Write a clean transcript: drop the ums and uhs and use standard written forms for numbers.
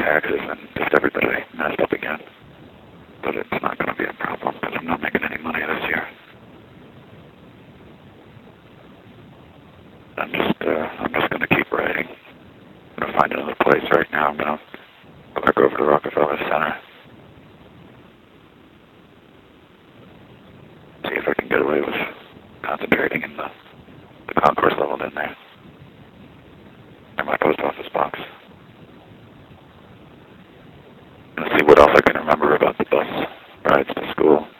taxes and just everybody messed up again. But it's not going to be a problem because I'm not making any money this year. I'm just going to keep writing. I'm going to find another place right now. I'm going to go back over to Rockefeller Center. See if I can get away with concentrating in the concourse level in there. In my post office box. And see what else I can remember about the bus rides to school.